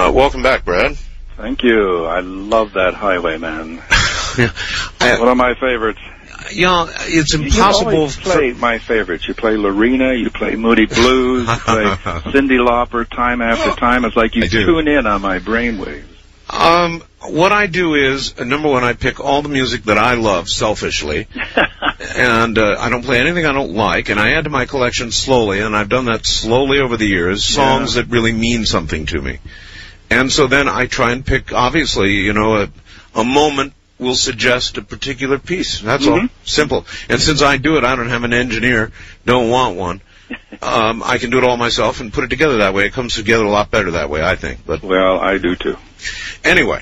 Welcome back, Brad. Thank you. I love that Highwayman. One of my favorites. It's impossible. You always play my favorites. You play Lorena, you play Moody Blues, you play Cyndi Lauper time after time. It's like you tune in on my brainwaves. What I do is, number one, I pick all the music that I love selfishly, and I don't play anything I don't like, and I add to my collection slowly, and I've done that slowly over the years, songs that really mean something to me. And so then I try and pick, obviously, a moment will suggest a particular piece. That's all. Simple. And since I do it, I don't have an engineer, don't want one. I can do it all myself and put it together that way. It comes together a lot better that way, I think. But well, I do too. Anyway,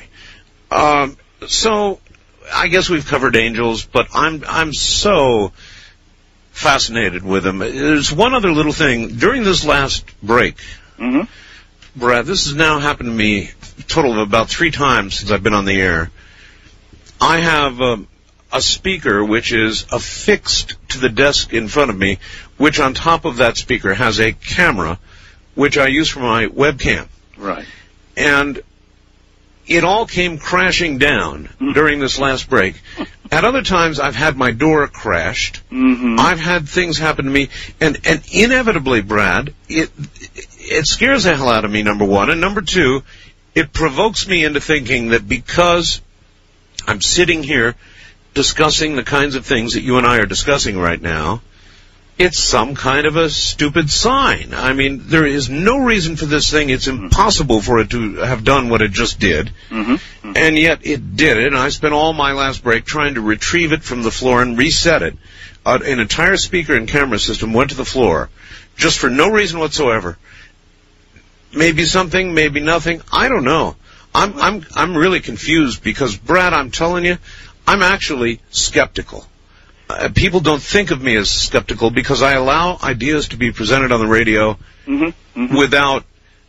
so I guess we've covered Angels, but I'm so fascinated with them. There's one other little thing. During this last break, Brad, this has now happened to me a total of about 3 times since I've been on the air. I have a speaker which is affixed to the desk in front of me, which on top of that speaker has a camera, which I use for my webcam. Right. And it all came crashing down during this last break. At other times, I've had my door crashed. I've had things happen to me. And inevitably, Brad, it scares the hell out of me, number one. And number two, it provokes me into thinking that because I'm sitting here discussing the kinds of things that you and I are discussing right now, it's some kind of a stupid sign. I mean, there is no reason for this thing. It's impossible for it to have done what it just did. And yet it did it, and I spent all my last break trying to retrieve it from the floor and reset it. An entire speaker and camera system went to the floor just for no reason whatsoever. Maybe something, maybe nothing. I don't know. I'm really confused because, Brad, I'm telling you, I'm actually skeptical. People don't think of me as skeptical because I allow ideas to be presented on the radio without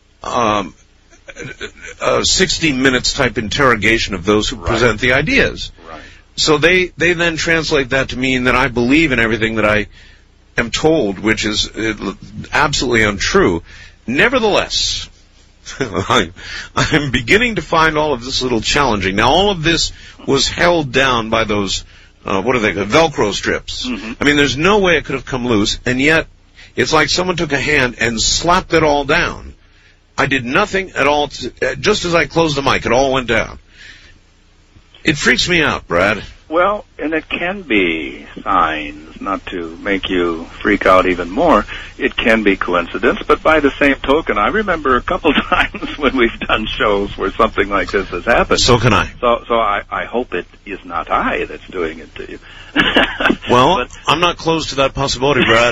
a 60 minutes type interrogation of those who present the ideas. Right. So they then translate that to mean that I believe in everything that I am told, which is absolutely untrue. Nevertheless, I'm beginning to find all of this a little challenging. Now, all of this was held down by those, what are they called, Velcro strips. I mean, there's no way it could have come loose, and yet it's like someone took a hand and slapped it all down. I did nothing at all. Just as I closed the mic, it all went down. It freaks me out, Brad. Well, and it can be signs, not to make you freak out even more. It can be coincidence, but by the same token, I remember a couple times when we've done shows where something like this has happened. So can I. So I hope it is not I that's doing it to you. Well, but I'm not close to that possibility, Brad.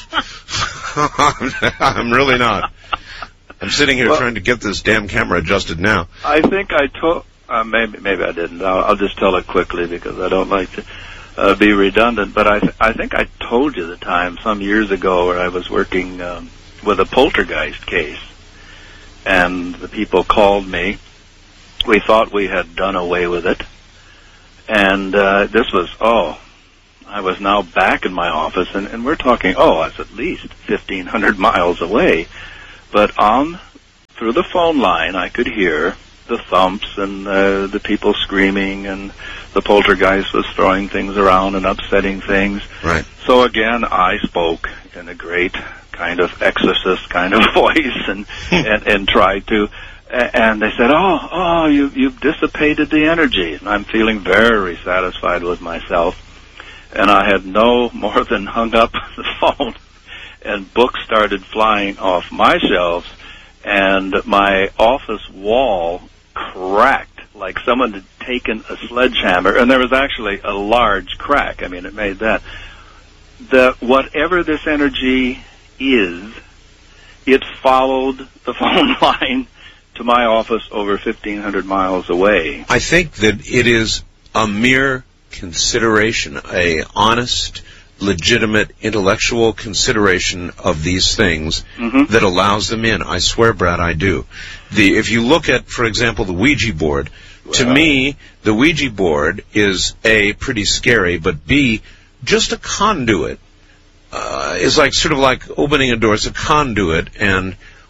I'm really not. I'm sitting here trying to get this damn camera adjusted now. I think I told... maybe I didn't. I'll just tell it quickly because I don't like to be redundant. But I think I told you the time some years ago where I was working with a poltergeist case, and the people called me. We thought we had done away with it, and this was I was now back in my office, and we're talking. It's at least 1,500 miles away, but through the phone line I could hear the thumps and the people screaming, and the poltergeist was throwing things around and upsetting things. Right. So again, I spoke in a great kind of exorcist kind of voice and tried to, and they said, you've dissipated the energy. And I'm feeling very satisfied with myself. And I had no more than hung up the phone, and books started flying off my shelves, and my office wall cracked like someone had taken a sledgehammer, and there was actually a large crack. I mean, it made that. Whatever this energy is, it followed the phone line to my office over 1,500 miles away. I think that it is a mere consideration, a honest, legitimate, intellectual consideration of these things that allows them in. I swear, Brad, I do. If you look at, for example, the Ouija board, to me, the Ouija board is A, pretty scary, but B, just a conduit. Is like sort of like opening a door. It's a conduit, and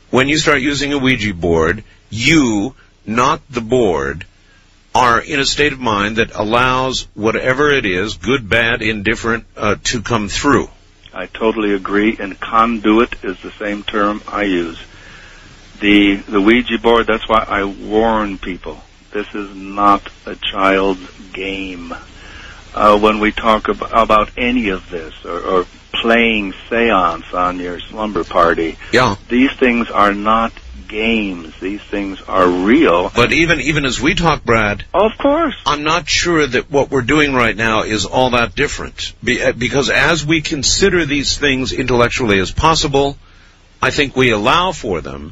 when you start using a Ouija board, you, not the board, are in a state of mind that allows whatever it is, good, bad, indifferent, to come through. I totally agree, and conduit is the same term I use. The Ouija board, that's why I warn people. This is not a child's game. When we talk about any of this, or playing seance on your slumber party, these things are not games. These things are real. But even as we talk, Brad, of course, I'm not sure that what we're doing right now is all that different. Because as we consider these things intellectually as possible, I think we allow for them.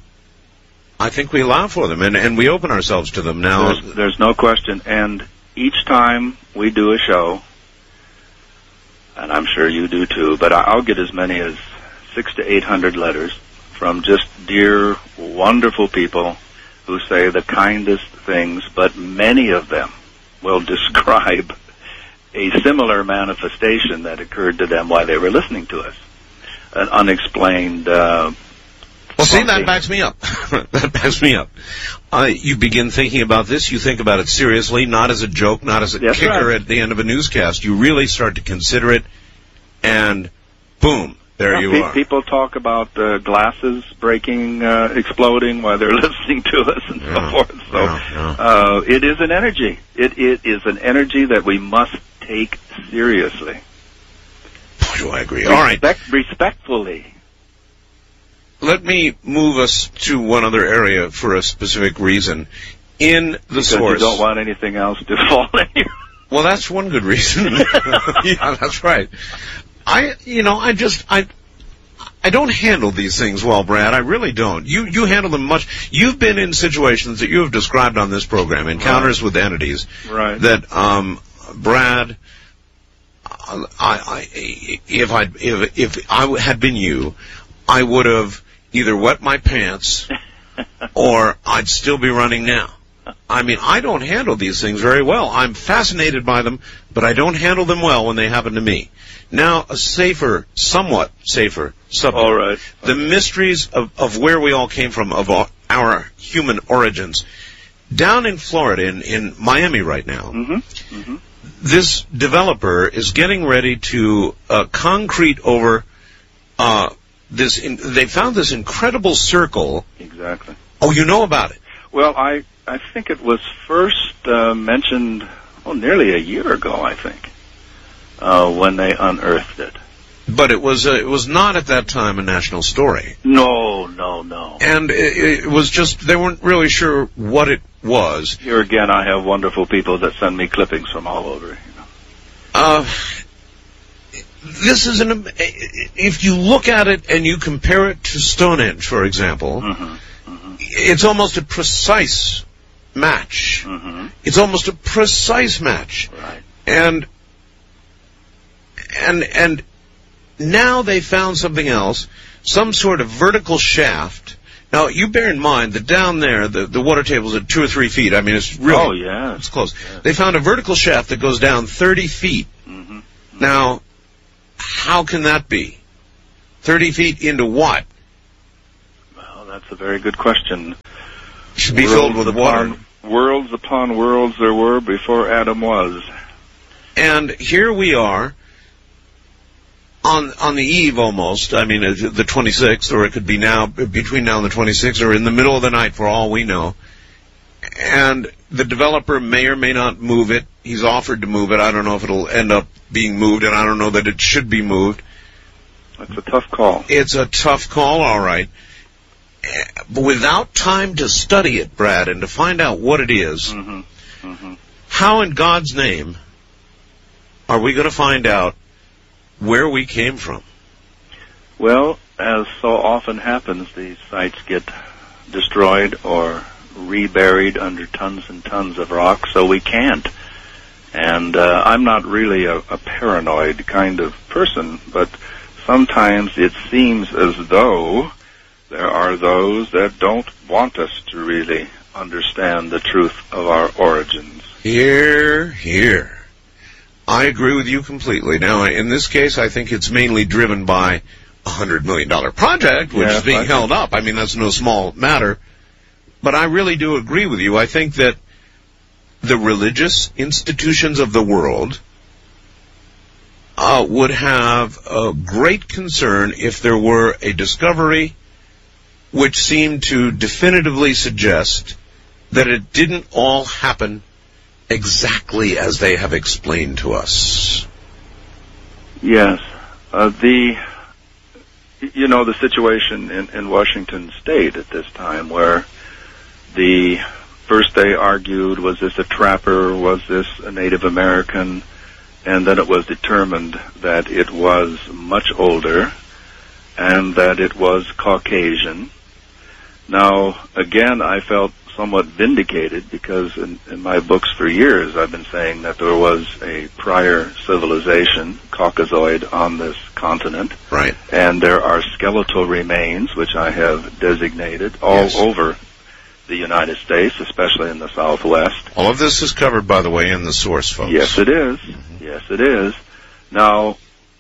And we open ourselves to them now. There's no question. And each time we do a show, and I'm sure you do too, but I'll get as many as 600 to 800 letters from just dear, wonderful people who say the kindest things, but many of them will describe a similar manifestation that occurred to them while they were listening to us. An unexplained well, see, that backs me up. That backs me up. You begin thinking about this, you think about it seriously, not as a joke, not as a kicker at the end of a newscast. You really start to consider it, and boom, there you are. People talk about glasses breaking, exploding while they're listening to us and so forth. So it is an energy. It is an energy that we must take seriously. Boy, do I agree. All right. Respectfully. Let me move us to one other area for a specific reason. In the source, you don't want anything else to fall in here. Well, that's one good reason. Yeah, that's right. I don't handle these things well, Brad. I really don't. You handle them much. You've been in situations that you have described on this program, encounters with entities. Right. That, Brad, if I had been you, I would have either wet my pants or I'd still be running now. I mean, I don't handle these things very well. I'm fascinated by them, but I don't handle them well when they happen to me. Now, a somewhat safer subject. All right. The mysteries of where we all came from, of our human origins. Down in Florida, in Miami right now, this developer is getting ready to concrete over they found this incredible circle. Exactly. Oh, you know about it? Well, I think it was first mentioned nearly a year ago, I think, when they unearthed it. But it was not at that time a national story. No. And it was just, they weren't really sure what it was. Here again, I have wonderful people that send me clippings from all over. This is if you look at it and you compare it to Stonehenge, for example, it's almost a precise match. It's almost a precise match. Right. And now they found something else, some sort of vertical shaft. Now, you bear in mind that down there, the water table's at 2 or 3 feet. I mean, it's really... Oh, yeah. It's close. Yeah. They found a vertical shaft that goes down 30 feet. Now, how can that be? 30 feet into what? Well, that's a very good question. Should be filled with water. Worlds upon worlds there were before Adam was. And here we are on the eve almost. I mean, the 26th, or it could be now, between now and the 26th, or in the middle of the night for all we know. And the developer may or may not move it. He's offered to move it. I don't know if it'll end up being moved, and I don't know that it should be moved. That's a tough call. It's a tough call, all right. But without time to study it, Brad, and to find out what it is, how in God's name are we going to find out where we came from? Well, as so often happens, these sites get destroyed or reburied under tons and tons of rock, so we can't. And I'm not really a paranoid kind of person, but sometimes it seems as though there are those that don't want us to really understand the truth of our origins. Here. I agree with you completely. Now, in this case, I think it's mainly driven by $100 million project, which is being held up. I mean, that's no small matter. But I really do agree with you. I think that the religious institutions of the world would have a great concern if there were a discovery which seemed to definitively suggest that it didn't all happen exactly as they have explained to us. Yes. The situation in Washington State at this time, where the first they argued, was this a trapper, was this a Native American, and then it was determined that it was much older and that it was Caucasian. Now, again, I felt somewhat vindicated because in my books for years I've been saying that there was a prior civilization, Caucasoid, on this continent. Right. And there are skeletal remains, which I have designated, all over the United States, especially in the Southwest. All of this is covered, by the way, in the source, folks. Yes, it is. Yes, it is. Now,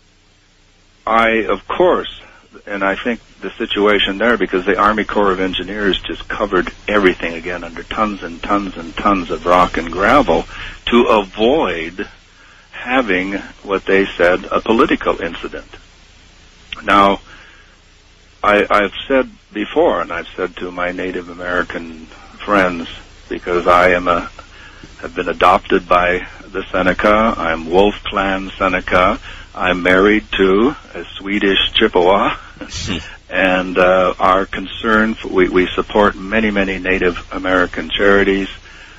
of course, and I think the situation there, because the Army Corps of Engineers just covered everything again under tons and tons and tons of rock and gravel to avoid having what they said a political incident. Now, I've said before, and I've said to my Native American friends, because I have been adopted by the Seneca, I'm Wolf Clan Seneca, I'm married to a Swedish Chippewa, and our concern, we support many, many Native American charities.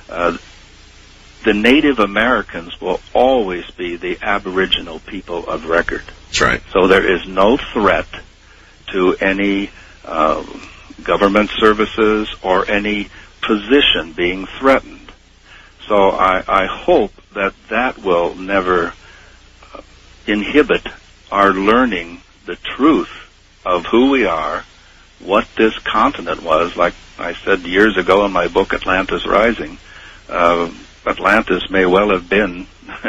The Native Americans will always be the Aboriginal people of record. That's right. So there is no threat to any government services or any position being threatened. So I hope that will never inhibit our learning the truth of who we are, what this continent was. Like I said years ago in my book, Atlantis Rising, Atlantis may well have been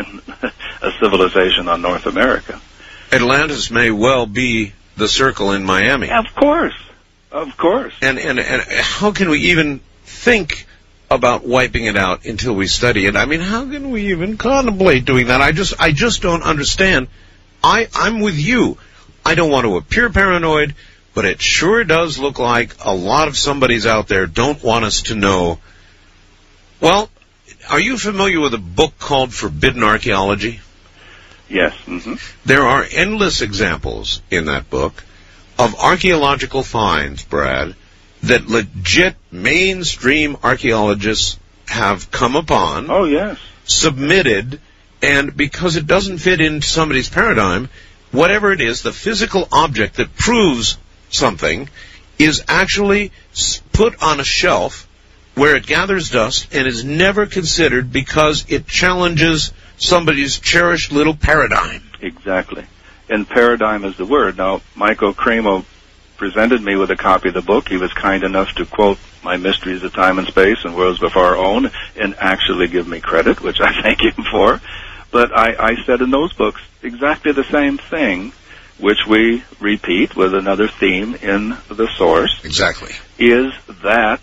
a civilization on North America. Atlantis may well be the circle in Miami. Of course. Of course. And how can we even think about wiping it out until we study it? I mean, how can we even contemplate doing that? I just don't understand. I'm with you. I don't want to appear paranoid, but it sure does look like a lot of somebodies out there don't want us to know. Well, are you familiar with a book called Forbidden Archaeology? Yes. Mm-hmm. There are endless examples in that book of archaeological finds, Brad, that legit mainstream archaeologists have come upon. Oh, yes. Submitted, and because it doesn't fit into somebody's paradigm, whatever it is, the physical object that proves something is actually put on a shelf where it gathers dust and is never considered because it challenges somebody's cherished little paradigm. Exactly. And paradigm is the word. Now, Michael Cremo presented me with a copy of the book. He was kind enough to quote my Mysteries of Time and Space and Worlds Before Our Own and actually give me credit, which I thank him for. But I said in those books exactly the same thing, which we repeat with another theme in the source. Exactly. Is that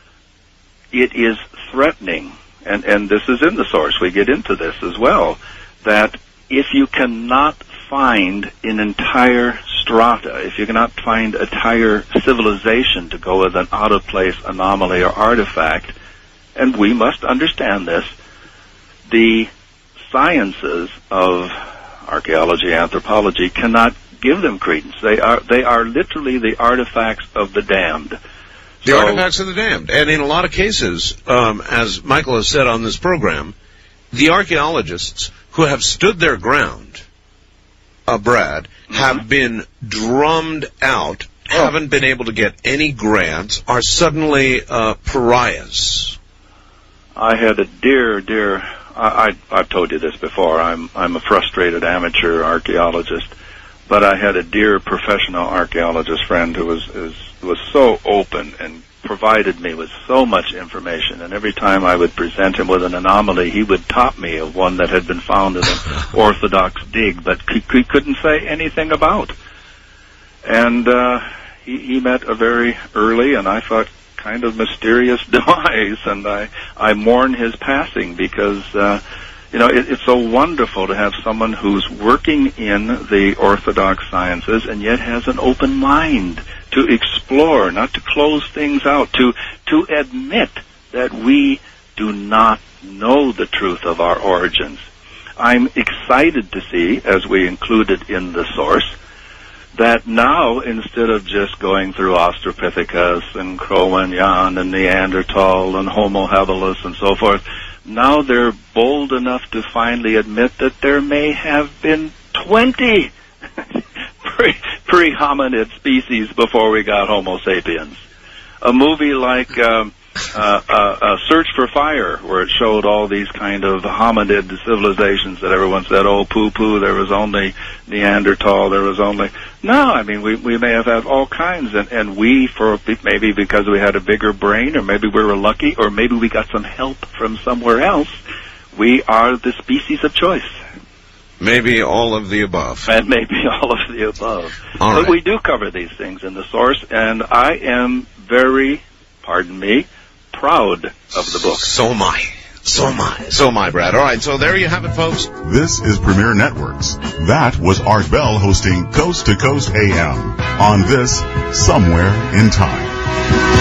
it is threatening, and this is in the source, we get into this as well, that if you cannot find an entire strata, if you cannot find a entire civilization to go with an out-of-place anomaly or artifact, and we must understand this, the sciences of archaeology, anthropology cannot give them credence. They are literally the artifacts of the damned. The artifacts of the damned. And in a lot of cases, as Michael has said on this program, the archaeologists who have stood their ground, Brad, have been drummed out, haven't been able to get any grants, are suddenly pariahs. I had a dear, I've told you this before, I'm a frustrated amateur archaeologist, but I had a dear professional archaeologist friend who was so open and provided me with so much information, and every time I would present him with an anomaly, he would top me of one that had been found in an orthodox dig, but he couldn't say anything about. And he met a very early, and I thought, kind of mysterious demise, and I mourn his passing because, it's so wonderful to have someone who's working in the orthodox sciences and yet has an open mind to explore, not to close things out, to admit that we do not know the truth of our origins. I'm excited to see, as we included in the source, that now, instead of just going through Australopithecus and Cro-Magnon and Neanderthal and Homo habilis and so forth, now they're bold enough to finally admit that there may have been 20 pre-hominid species before we got Homo sapiens. A movie like Search for Fire, where it showed all these kind of hominid civilizations that everyone said, oh, poo-poo, there was only Neanderthal, there was only... No, I mean, we may have had all kinds, and we, maybe because we had a bigger brain, or maybe we were lucky, or maybe we got some help from somewhere else, we are the species of choice. Maybe all of the above. And maybe all of the above. All but right. We do cover these things in the source, and I am very, pardon me, proud of the book. So am I. So am I, Brad. All right, so there you have it, folks. This is Premier Networks. That was Art Bell hosting Coast to Coast AM on this Somewhere in Time.